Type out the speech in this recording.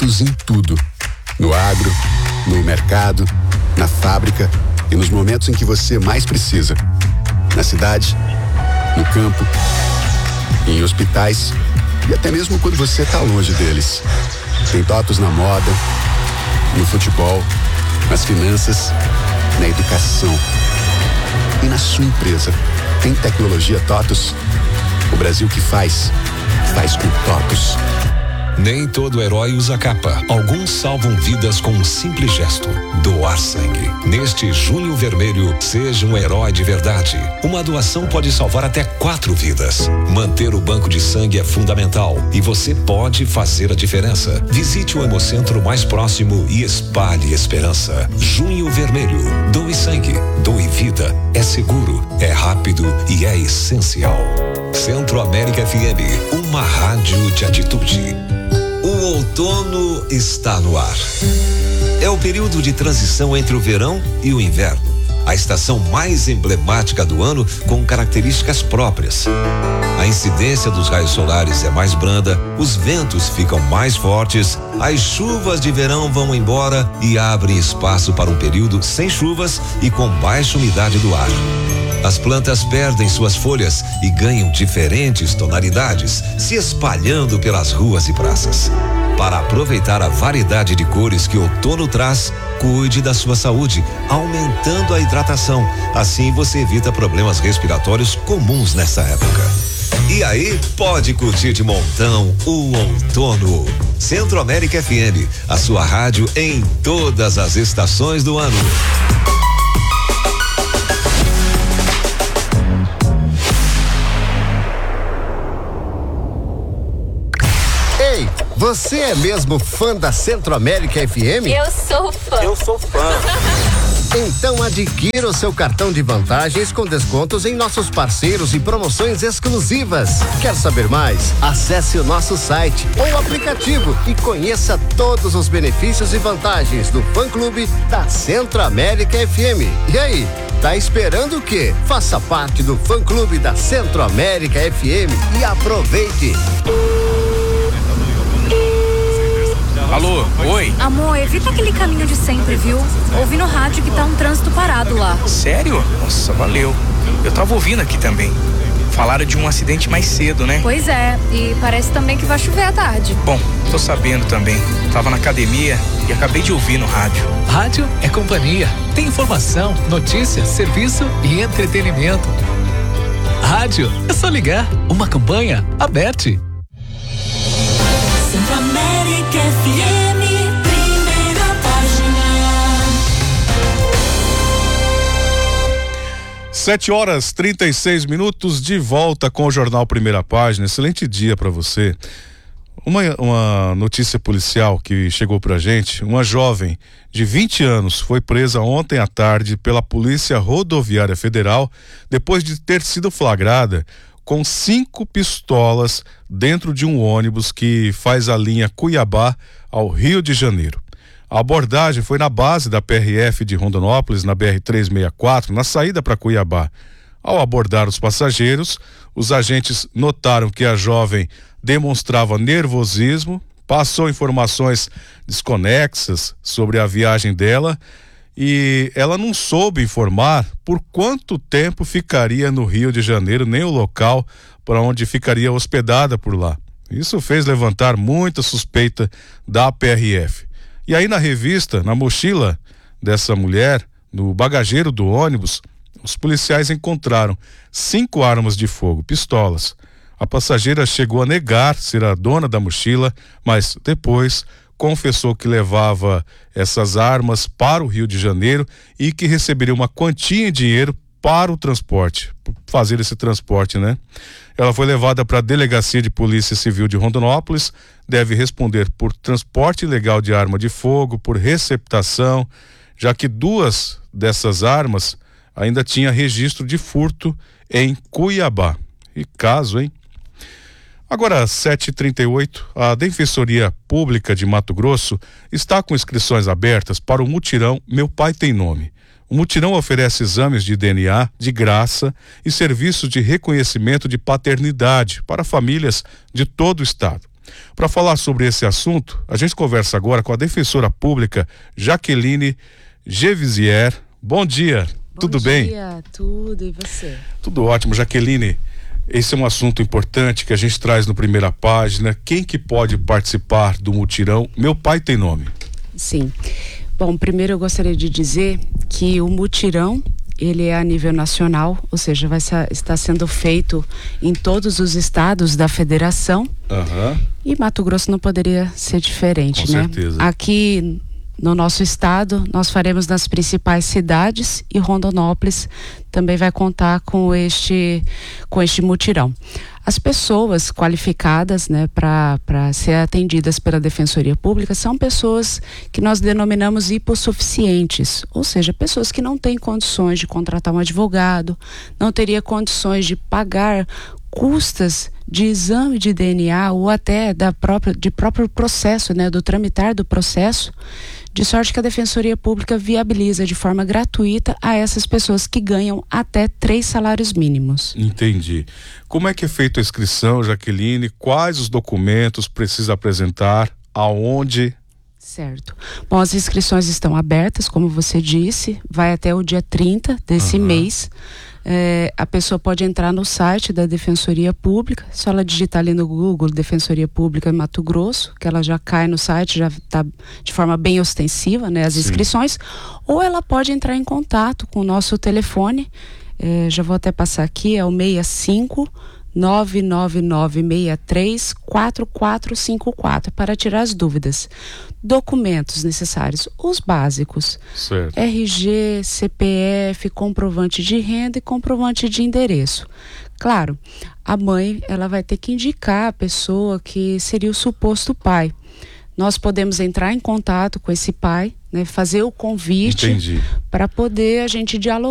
TOTUS em tudo. No agro, no mercado, na fábrica e nos momentos em que você mais precisa. Na cidade, no campo, em hospitais e até mesmo quando você está longe deles. Tem TOTUS na moda, no futebol, nas finanças, na educação e na sua empresa. Tem tecnologia TOTUS? O Brasil que faz com TOTUS. Nem todo herói usa capa. Alguns salvam vidas com um simples gesto: doar sangue. Neste Junho Vermelho, seja um herói de verdade. Uma doação pode salvar até 4 vidas. Manter o banco de sangue é fundamental e você pode fazer a diferença. Visite o Hemocentro mais próximo e espalhe esperança. Junho Vermelho. Doe sangue, doe vida. É seguro, é rápido e é essencial. Centro América FM, uma rádio de atitude. O outono está no ar. É o período de transição entre o verão e o inverno. A estação mais emblemática do ano com características próprias. A incidência dos raios solares é mais branda, os ventos ficam mais fortes, as chuvas de verão vão embora e abrem espaço para um período sem chuvas e com baixa umidade do ar. As plantas perdem suas folhas e ganham diferentes tonalidades, se espalhando pelas ruas e praças. Para aproveitar a variedade de cores que o outono traz, cuide da sua saúde, aumentando a hidratação. Assim você evita problemas respiratórios comuns nessa época. E aí, pode curtir de montão o outono. Centro América FM, a sua rádio em todas as estações do ano. Você é mesmo fã da Centro América FM? Eu sou fã. Eu sou fã. Então adquira o seu cartão de vantagens com descontos em nossos parceiros e promoções exclusivas. Quer saber mais? Acesse o nosso site ou aplicativo e conheça todos os benefícios e vantagens do fã-clube da Centro América FM. E aí, tá esperando o quê? Faça parte do fã-clube da Centro América FM e aproveite. Alô, oi? Amor, evita aquele caminho de sempre, viu? Ouvi no rádio que tá um trânsito parado lá. Sério? Nossa, valeu. Eu tava ouvindo aqui também. Falaram de um acidente mais cedo, né? Pois é, e parece também que vai chover à tarde. Bom, tô sabendo também. Tava na academia e acabei de ouvir no rádio. Rádio é companhia. Tem informação, notícia, serviço e entretenimento. Rádio é só ligar. Uma campanha aberta. Centro América FM, primeira página. 7h36, de volta com o Jornal Primeira Página. Excelente dia para você. Uma notícia policial que chegou pra gente: uma jovem de 20 anos foi presa ontem à tarde pela Polícia Rodoviária Federal depois de ter sido flagrada com 5 pistolas dentro de um ônibus que faz a linha Cuiabá ao Rio de Janeiro. A abordagem foi na base da PRF de Rondonópolis, na BR-364, na saída para Cuiabá. Ao abordar os passageiros, os agentes notaram que a jovem demonstrava nervosismo, passou informações desconexas sobre a viagem dela e ela não soube informar por quanto tempo ficaria no Rio de Janeiro, nem o local para onde ficaria hospedada por lá. Isso fez levantar muita suspeita da PRF. E aí na revista, na mochila dessa mulher, no bagageiro do ônibus, os policiais encontraram 5 armas de fogo, pistolas. A passageira chegou a negar ser a dona da mochila, mas depois confessou que levava essas armas para o Rio de Janeiro e que receberia uma quantia em dinheiro para o transporte, fazer esse transporte, né? Ela foi levada para a Delegacia de Polícia Civil de Rondonópolis, deve responder por transporte ilegal de arma de fogo, por receptação, já que 2 dessas armas ainda tinha registro de furto em Cuiabá. E caso, hein? Agora, 7h38, a Defensoria Pública de Mato Grosso está com inscrições abertas para o mutirão Meu Pai Tem Nome. O mutirão oferece exames de DNA de graça e serviços de reconhecimento de paternidade para famílias de todo o estado. Para falar sobre esse assunto, a gente conversa agora com a defensora pública Jaqueline Gevisier. Bom dia, tudo bem? Bom dia, tudo, e você? Tudo ótimo, Jaqueline. Esse é um assunto importante que a gente traz no Primeira Página. Quem que pode participar do mutirão? Meu pai tem nome. Sim. Bom, primeiro eu gostaria de dizer que o mutirão, ele é a nível nacional, ou seja, está sendo feito em todos os estados da federação. E Mato Grosso não poderia ser diferente, com né? certeza. Aqui no nosso estado, nós faremos nas principais cidades e Rondonópolis também vai contar com este mutirão. As pessoas qualificadas, né, para ser atendidas pela Defensoria Pública são pessoas que nós denominamos hipossuficientes, ou seja, pessoas que não têm condições de contratar um advogado, não teria condições de pagar custas de exame de DNA ou até de próprio processo, né, do tramitar do processo, de sorte que a Defensoria Pública viabiliza de forma gratuita a essas pessoas que ganham até 3 salários mínimos. Entendi. Como é que é feita a inscrição, Jaqueline? Quais os documentos precisa apresentar? Aonde? Certo. Bom, as inscrições estão abertas, como você disse, vai até o dia 30 desse mês. A pessoa pode entrar no site da Defensoria Pública, só ela digitar ali no Google Defensoria Pública Mato Grosso, que ela já cai no site, já está de forma bem ostensiva, né, as inscrições, ou ela pode entrar em contato com o nosso telefone, já vou até passar aqui, é o 65 999634454 para tirar as dúvidas. Documentos necessários, os básicos. Certo. RG, CPF, comprovante de renda e comprovante de endereço. Claro, a mãe, ela vai ter que indicar a pessoa que seria o suposto pai. Nós podemos entrar em contato com esse pai, né, fazer o convite para poder a gente dialogar.